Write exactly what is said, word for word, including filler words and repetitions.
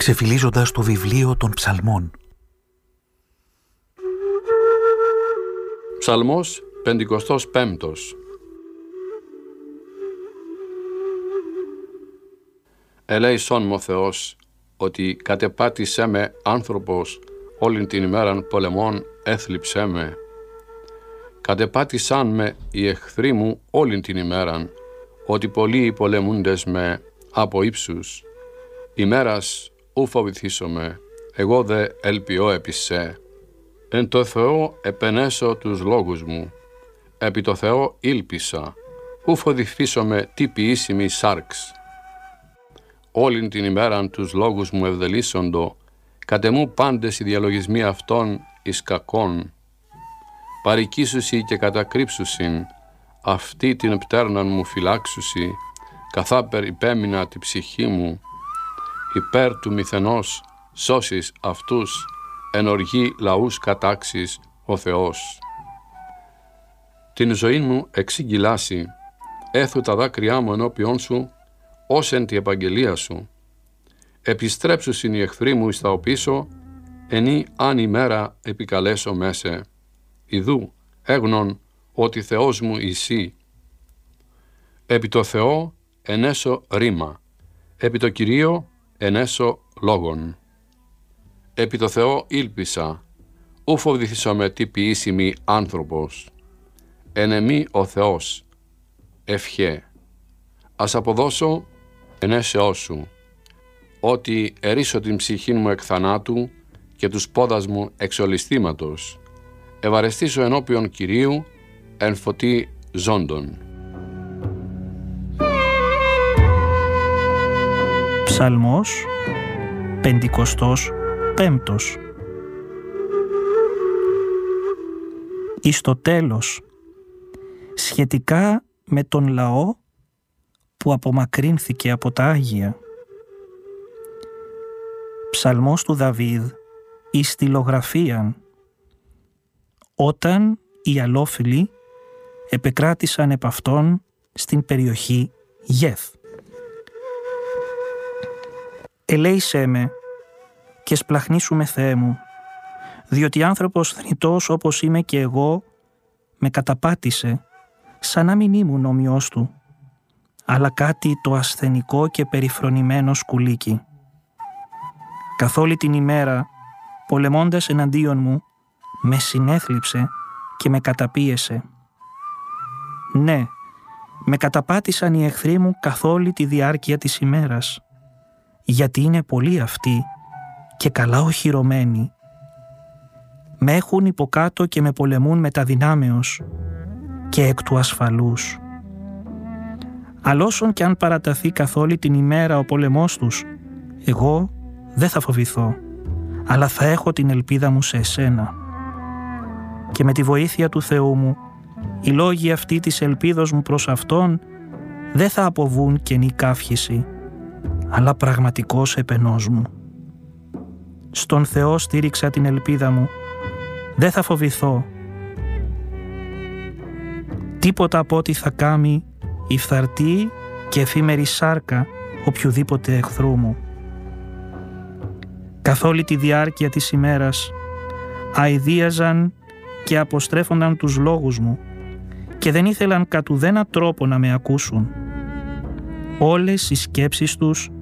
ξεφυλίζοντας το βιβλίο των ψαλμών. Ψαλμός πεντηκοστός πέμπτος. Ελέησόν μου ο Θεός, ότι κατεπάτησέ με άνθρωπος, όλην την ημέραν πολεμών έθλιψέ με. Κατεπάτησαν με οι εχθροί μου όλην την ημέραν, ότι πολλοί οι πολεμούντες με από ύψους. Ημέρας ου φοβηθήσομαι, εγώ δε ελπιώ επί σε. Εν το Θεό επενέσω τους λόγους μου, επί το Θεό ήλπισα, ου φοβηθήσομαι τι ποιήσιμη σάρξ. Όλην την ημέραν τους λόγους μου ευδελίσσοντο, κατεμού πάντες οι διαλογισμοί αυτών εις κακών. Παρικήσουσι και κατακρύψουσιν, αυτή την πτέρναν μου φυλάξουσι, καθάπερ υπέμεινα τη ψυχή μου, υπέρ του μηθενός σώσεις αυτούς, εν οργή λαούς κατάξεις ο Θεός. Την ζωή μου εξηγηλάσει, έθου τα δάκρυά μου ενώπιόν σου, ως εν τη επαγγελία σου. Επιστρέψουσιν οι εχθροί μου εις τα οπίσω, ενή αν ημέρα επικαλέσω μέσε. Ιδού έγνων ότι Θεός μου εσύ. Επί το Θεό ενέσω ρήμα, επί το Κυρίο ενέσω λόγων. Επί το Θεό ήλπισα, ου φοβηθήσομαι τι ποιήσιμη άνθρωπος. Εν εμή ο Θεός, ευχέ. Ας αποδώσω ενέσεώς σου, ότι ερίσω την ψυχή μου εκ θανάτου και τους πόδας μου εξ ολισθήματος. Ευαρεστήσω ενώπιον Κυρίου εν φωτί ζώντων. Ψαλμός πεντηκοστός πέμπτος. Εις το τέλος, σχετικά με τον λαό που απομακρύνθηκε από τα Άγια. Ψαλμός του Δαβίδ εις στυλογραφίαν, όταν οι αλόφιλοι επεκράτησαν επ' αυτόν στην περιοχή Γεθ. Ελέησέ με και σπλαχνίσου με, Θεέ μου, διότι άνθρωπος θνητός όπως είμαι και εγώ με καταπάτησε, σαν να μην ήμουν όμοιός του, αλλά κάτι το ασθενικό και περιφρονημένο σκουλίκι. Καθ' όλη την ημέρα, πολεμώντας εναντίον μου, με συνέθλιψε και με καταπίεσε. Ναι, με καταπάτησαν οι εχθροί μου καθ' όλη τη διάρκεια της ημέρας, γιατί είναι πολλοί αυτοί και καλά οχυρωμένοι. Με έχουν υποκάτω και με πολεμούν με τα δυνάμεως και εκ του ασφαλούς. Αλλόσον κι αν παραταθεί καθ' όλη την ημέρα ο πολεμός τους, εγώ δεν θα φοβηθώ, αλλά θα έχω την ελπίδα μου σε εσένα. Και με τη βοήθεια του Θεού μου, οι λόγοι αυτοί της ελπίδος μου προς Αυτόν δεν θα αποβούν κενή καύχηση, αλλά πραγματικός επενός μου. Στον Θεό στήριξα την ελπίδα μου, δεν θα φοβηθώ. Τίποτα από ό,τι θα κάμει η φθαρτή και εφήμερη σάρκα οποιουδήποτε εχθρού μου. Καθ' όλη τη διάρκεια της ημέρας αηδίαζαν και αποστρέφονταν τους λόγους μου και δεν ήθελαν κατ' ουδένα τρόπο να με ακούσουν. Όλες οι σκέψεις τους